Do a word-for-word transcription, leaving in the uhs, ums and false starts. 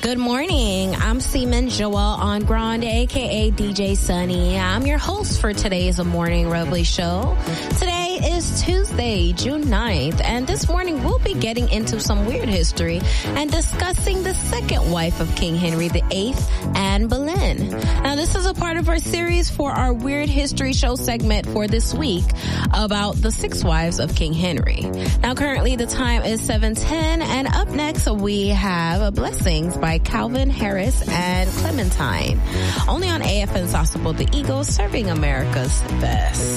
Good morning. I'm Seaman Joel on Grande, aka D J Sunny. I'm your host for today's Morning Rubbly Show. Today is Tuesday, June ninth, and this morning we'll be getting into some weird history and discussing the second wife of King Henry the eighth, Anne Boleyn. Now, this is a part of our series for our Weird History Show segment for this week about the six wives of King Henry. Now, currently the time is seven ten, and up next we have Blessings by Calvin Harris and Clementine. Only on A F N Sauceable, the Eagles, serving America's best.